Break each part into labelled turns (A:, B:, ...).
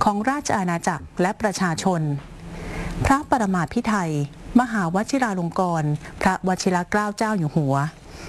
A: ของราชอาณาจักรและประชาชนพระปรมาภิไธยมหาวชิราลงกรณ์พระวชิรเกล้าเจ้าอยู่หัว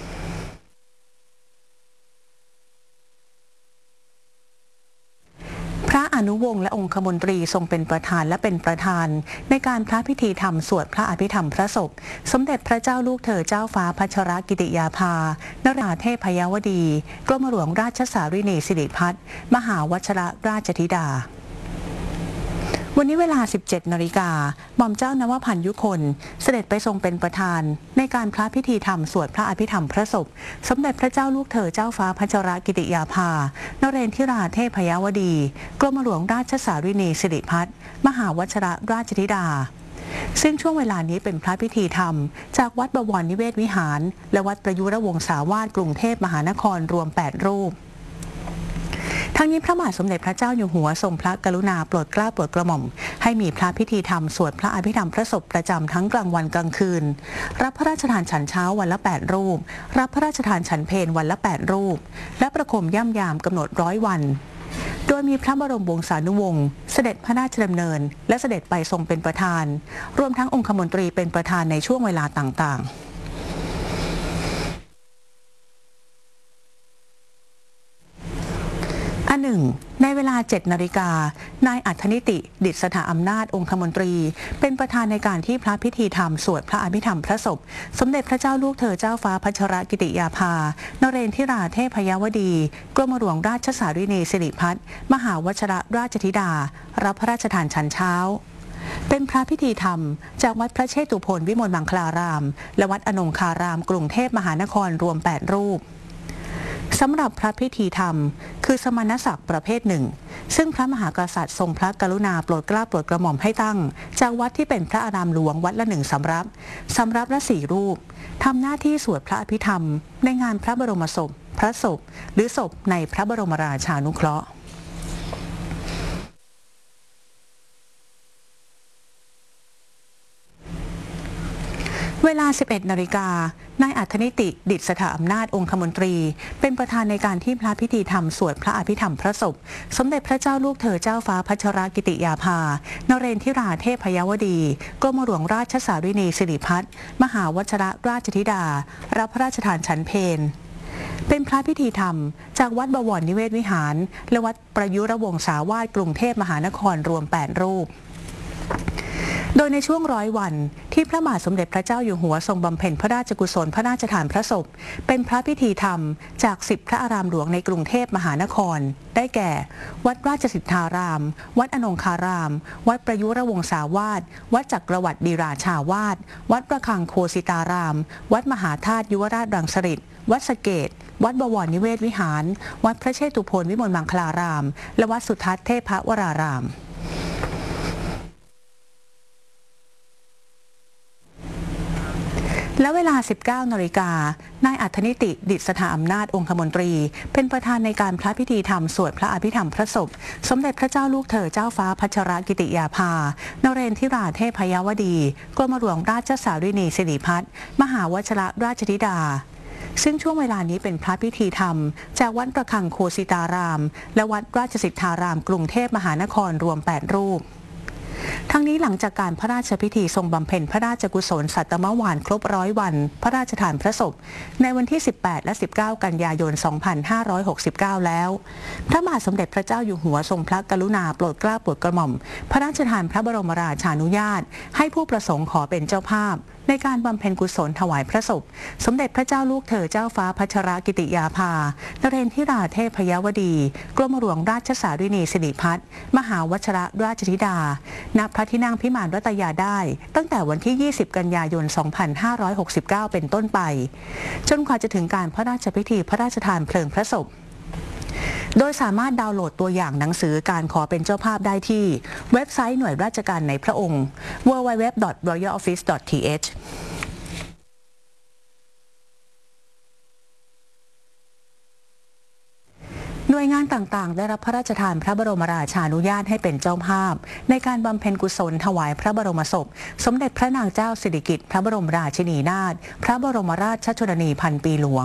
A: พระอนุวงศ์และองคมนตรีทรงเป็นประธานและเป็นประธานในการพระพิธีธรรมสวดพระอภิธรรมพระศพสมเด็จพระเจ้าลูกเธอเจ้าฟ้าพัชรกิติยาภานราเทพยวดีกรมหลวงราชสารินีสิริพัฒน์มหาวชิรราชธิดาวันนี้เวลา 17 นาฬิกาหม่อมเจ้านวพันธ์ยุคนเสด็จไปทรงเป็นประธานในการพระพิธีธรรมสวดพระอภิธรรมพระศพสมเด็จพระเจ้าลูกเธอเจ้าฟ้าพัชรกิติยาภานเรนทิราเทพยวดีกรมหลวงราชสารินีสิริพัฒน์มหาวชิรราชธิดาซึ่งช่วงเวลานี้เป็นพระพิธีธรรมจากวัดบวรนิเวศวิหารและวัดประยุรวงศาวาสกรุงเทพมหานครรวม 8 รูปทั้งนี้พระบาทสมเด็จพระเจ้าอยู่หัวทรงพระกรุณาโปรดเกล้าโปรดกระหม่อมให้มีพระพิธีธรรมสวดพระอภิธรรมพระศพประจำทั้งกลางวันกลางคืนรับพระราชทานฉันเช้าวันละ 8 รูปรับพระราชทานฉันเพลวันละ 8 รูปและประโคมย่ำยามกำหนด100 วันโดยมีพระบรมวงศานุวงศ์เสด็จพระราชดำเนินและเสด็จไปทรงเป็นประธานรวมทั้งองคมนตรีเป็นประธานในช่วงเวลาต่างๆในเวลา 7 นาฬิกานายอัธนิติดิษฐาอำนาจองคมนตรีเป็นประธานในการที่พระพิธีธรรมสวดพระอภิธรรมพระศพสมเด็จพระเจ้าลูกเธอเจ้าฟ้าพัชรกิติยาภานเรนทิราเทพยวดีกรมหลวงราชสารินีสิริพัฒน์มหาวชิรราชธิดารับพระราชทานฉันเช้าเป็นพระพิธีธรรมจากวัดพระเชตุพนวิมลมังคลารามและวัดอนงคารามกรุงเทพมหานครรวม 8 รูปสำหรับพระพิธีธรรมคือสมณศักดิ์ประเภทหนึ่งซึ่งพระมหากษัตริย์ทรงพระกรุณาโปรดเกล้าโปรดกระหม่อมให้ตั้งจากวัดที่เป็นพระอารามหลวงวัดละ1 สำรับละ 4 รูปทำหน้าที่สวดพระอภิธรรมในงานพระบรมศพพระศพหรือศพในพระบรมราชานุเคราะห์เวลา 11 นาฬิกานายอัธนิติดิษฐาอำนาจองคมนตรีเป็นประธานในการที่พระพิธีธรรมสวดพระอภิธรรมพระศพสมเด็จพระเจ้าลูกเธอเจ้าฟ้าพัชรกิติยาภานเรนทิราเทพยวดีกรมหลวงราชสารินีสิริพัฒน์มหาวชิรราชธิดารับพระราชทานฉันเพลเป็นพระพิธีธรรมจากวัดบวรนิเวศวิหารและวัดประยุรวงศาวาสกรุงเทพมหานครรวม 8 รูปโดยในช่วง100 วันที่พระบาทสมเด็จพระเจ้าอยู่หัวทรงบำเพ็ญพระราชกุศลพระราชทานพระศพเป็นพระพิธีธรรมจาก10 พระอารามหลวงในกรุงเทพมหานครได้แก่วัดราชสิทธารามวัดอนงคารามวัดประยุรวงศาวาสวัดจักรวรรดิราชาวาสวัดประคังโคสิตารามวัดมหาธาตุยุวราชรังสฤษฎ์วัดสะเกษวัดบวรนิเวศวิหารวัดพระเชตุพนวิมลมังคลารามและวัดสุทัศน์เทพวรารามและเวลา 19 นาฬิกานายอัธนิติดิษฐาอำนาจองคมนตรีเป็นประธานในการพระพิธีธรรมสวดพระอภิธรรมพระศพสมเด็จพระเจ้าลูกเธอเจ้าฟ้าพัชรกิติยาภานเรนทิราเทพยวดีกรมหลวงราชสารินีสิริพัฒน์มหาวชิรราชธิดาซึ่งช่วงเวลานี้เป็นพระพิธีธรรมจากวัดประคังโคสิตารามและวัดราชสิทธารามกรุงเทพมหานครรวม 8 รูปทั้งนี้หลังจากการพระราชพิธีทรงบำเพ็ญพระราชกุศลสัตมวาฬครบ100 วันพระราชทานพระศพในวันที่ 18 และ 19 กันยายน 2569 แล้วพระบาทสมเด็จพระเจ้าอยู่หัวทรงพระกรุณาโปรดเกล้าโปรดกระหม่อมพระราชทานพระบรมราชานุญาตให้ผู้ประสงค์ขอเป็นเจ้าภาพในการบำเพ็ญกุศลถวายพระศพสมเด็จพระเจ้าลูกเธอเจ้าฟ้าพัชรกิติยาภานเรนทิราเทพยวดีกรมหลวงราชสารินีสิริพัฒน์มหาวชิรราชธิดาณพระที่นั่งพิมานรัตยาได้ตั้งแต่วันที่ 20 กันยายน 2569 เป็นต้นไปจนกว่าจะถึงการพระราชพิธีพระราชทานเพลิงพระศพโดยสามารถดาวน์โหลดตัวอย่างหนังสือการขอเป็นเจ้าภาพได้ที่เว็บไซต์หน่วยราชการในพระองค์ www.royaloffice.thหน่วยงานต่างๆได้รับพระราชทานพระบรมราชานุญาตให้เป็นเจ้าภาพในการบำเพ็ญกุศลถวายพระบรมศพสมเด็จพระนางเจ้าสิริกิติ์พระบรมราชินีนาถพระบรมราชชนนีพันปีหลวง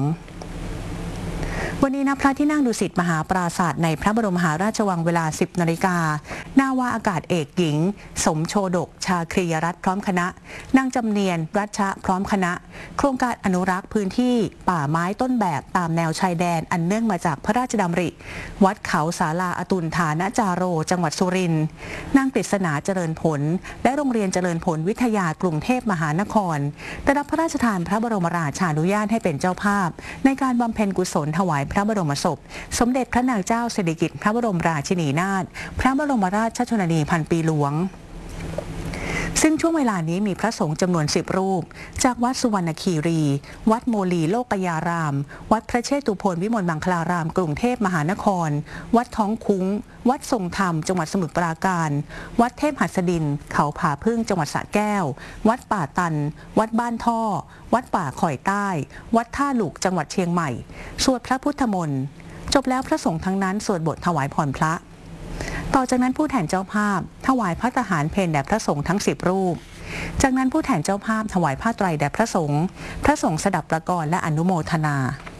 A: วันนี้ณพระที่นั่งดุสิตมหาปราสาทในพระบรมมหาราชวังเวลา 10 นาฬิกานาวาอากาศเอกหญิงสมโชดกชาครียรัตน์พร้อมคณะนางจำเนียนรัชะพร้อมคณะโครงการอนุรักษ์พื้นที่ป่าไม้ต้นแบบตามแนวชายแดนอันเนื่องมาจากพระราชดำริวัดเขาศาลาอตุลฐานจาโรจังหวัดสุรินทร์นางกฤษณาเจริญผลและโรงเรียนเจริญผลวิทยากรุงเทพมหานครได้รับพระราชทานพระบรมราชานุญาตให้เป็นเจ้าภาพในการบำเพ็ญกุศลถวายพระบรมศพสมเด็จพระนางเจ้าสิริกิติ์พระบรมราชินีนาถพระบรมราชชนนีพันปีหลวงซึ่งช่วงเวลานี้มีพระสงฆ์จำนวน10 รูปจากวัดสุวรรณคีรีวัดโมลีโลกยารามวัดพระเชตุพนวิมลมังคลารามกรุงเทพมหานครวัดท้องคุ้งวัดทรงธรรมจังหวัดสมุทรปราการวัดเทพหัสดินเขาผาพึ่งจังหวัดสระแก้ววัดป่าตันวัดบ้านท่อวัดป่าข่อยใต้วัดท่าหลุกจังหวัดเชียงใหม่สวดพระพุทธมนต์จบแล้วพระสงฆ์ทั้งนั้นสวดบทถวายพรพระต่อจากนั้นผู้แทนเจ้าภาพถวายพระทหารเพลแด่พระสงฆ์ทั้ง10 รูปจากนั้นผู้แทนเจ้าภาพถวายผ้าไตรแด่พระสงฆ์สดับประกรณ์และอนุโมทนา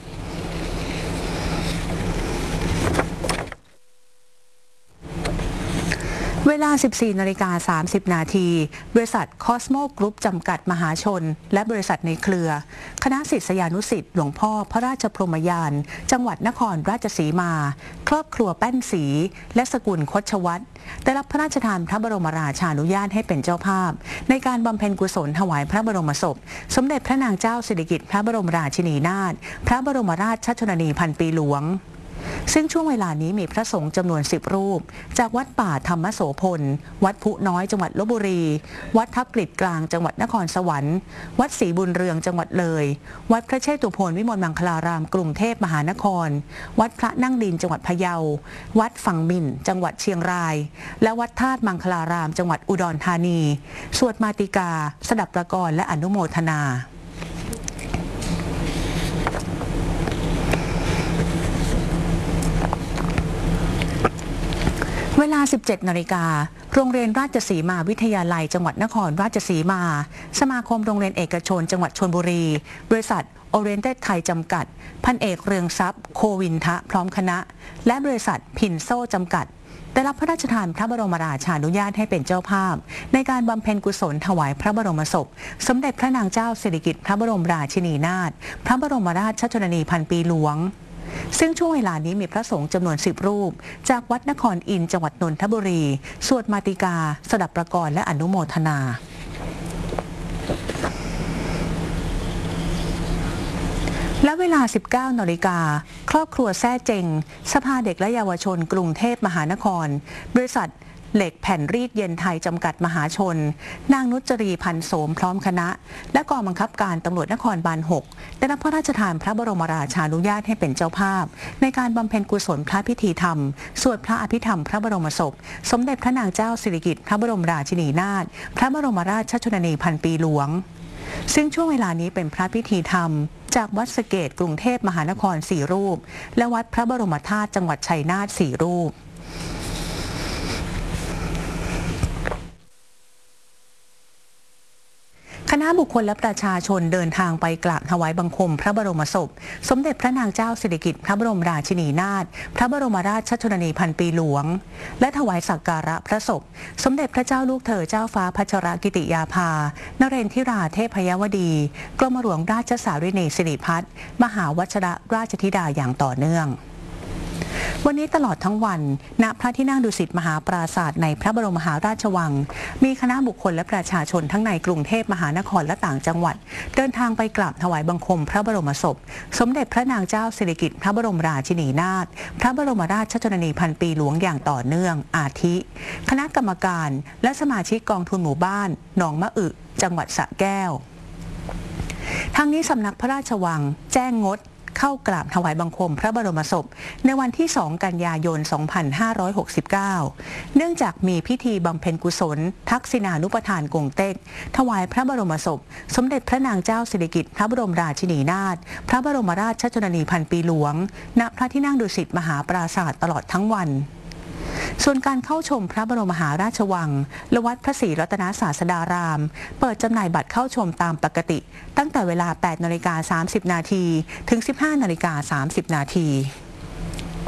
A: เวลา 14:30 นาทีบริษัทคอสโมกรุ๊ปจำกัดมหาชนและบริษัทในเครือคณะศิษยานุศิษย์หลวงพ่อพระราชพรหมยานจังหวัดนครราชสีมาครอบครัวแป้นศรีและสกุลคชวัตรได้รับพระราชทานพระบรมราชานุญาตให้เป็นเจ้าภาพในการบำเพ็ญกุศลถวายพระบรมศพสมเด็จพระนางเจ้าสิริกิติ์พระบรมราชินีนาถพระบรมราชชนนีพันปีหลวงซึ่งช่วงเวลานี้มีพระสงฆ์จำนวน10 รูปจากวัดป่าธรรมโสพลวัดพุน้อยจังหวัดลพบุรีวัดทับกฤษกลางจังหวัดนครสวรรค์วัดศรีบุญเรืองจังหวัดเลยวัดพระเชตุพนวิมลมังคลารามกรุงเทพมหานครวัดพระนั่งดินจังหวัดพะเยาวัดฝั่งมินจังหวัดเชียงรายและวัดธาตุมังคลารามจังหวัดอุดรธานีสวดมาติกาสดับประกรณ์และอนุโมทนาเวลา 17 นาฬิกาโรงเรียนราชสีมาวิทยาลัยจังหวัดนครราชสีมาสมาคมโรงเรียนเอกชนจังหวัดชลบุรีบริษัทโอเรียนเต็ดไทยจำกัดพันเอกเรืองทรัพย์โควินทะพร้อมคณะและบริษัทพินโซ่จำกัดได้รับพระราชทานพระบรมราชานุญาตให้เป็นเจ้าภาพในการบำเพ็ญกุศลถวายพระบรมศพสมเด็จพระนางเจ้าสิริกิติ์พระบรมราชินีนาถพระบรมราชชนนีพันปีหลวงซึ่งช่วงเวลานี้มีพระสงฆ์จำนวน10 รูปจากวัดนครอินทร์จังหวัดนนทบุรีสวดมาติกาสดับประกรณ์และอนุโมทนาและเวลา 19 นาฬิกาครอบครัวแซ่เจงสภาเด็กและเยาวชนกรุงเทพมหานครบริษัทเหล็กแผ่นรีดเย็นไทยจำกัดมหาชนนางนุจรีพันโสมพร้อมคณะและกองบังคับการตำรวจนครบาล 6ได้รับพระราชทานพระบรมราชานุญาตให้เป็นเจ้าภาพในการบำเพ็ญกุศลพระพิธีธรรมสวดพระอภิธรรมพระบรมศพสมเด็จพระนางเจ้าสิริกิติ์พระบรมราชินีนาถพระบรมราชชนนีพันปีหลวงซึ่งช่วงเวลานี้เป็นพระพิธีธรรมจากวัดสะเกษกรุงเทพมหานคร4 รูปและวัดพระบรมธาตุจังหวัดชัยนาท4 รูปคณะบุคคลและประชาชนเดินทางไปกราบถวายบังคมพระบรมศพสมเด็จพระนางเจ้าสิริกิติ์พระบรมราชินีนาถพระบรมราชชนนีพันปีหลวงและถวายสักการะพระศพสมเด็จพระเจ้าลูกเธอเจ้าฟ้าพัชรกิติยาภานเรนทิราเทพยวดีกรมหลวงราชสารินีสิริพัฒน์มหาวชิรราชธิดาอย่างต่อเนื่องวันนี้ตลอดทั้งวันณพระที่นั่งดุสิตมหาปราสาทในพระบรมมหาราชวังมีคณะบุคคลและประชาชนทั้งในกรุงเทพมหานครและต่างจังหวัดเดินทางไปกราบถวายบังคมพระบรมศพสมเด็จพระนางเจ้าสิริกิติ์พระบรมราชินีนาถพระบรมราชชนนีพันปีหลวงอย่างต่อเนื่องอาทิคณะกรรมการและสมาชิกกองทุนหมู่บ้านหนองมะอึจังหวัดสระแก้วทั้งนี้สำนักพระราชวังแจ้งงดเข้ากราบถวายบังคมพระบรมศพในวันที่ 2 กันยายน 2569 เนื่องจากมีพิธีบำเพ็ญกุศลทักษิณานุปทานกงเต็กถวายพระบรมศพสมเด็จพระนางเจ้าสิริกิติ์พระบรมราชินีนาถพระบรมราชชนนีพันปีหลวงณพระที่นั่งดุสิตมหาปราสาทตลอดทั้งวันส่วนการเข้าชมพระบรมมหาราชวังและวัดพระศรีรัตนศาสดารามเปิดจำหน่ายบัตรเข้าชมตามปกติตั้งแต่เวลา 8:30 นาทีถึง 15:30 นาที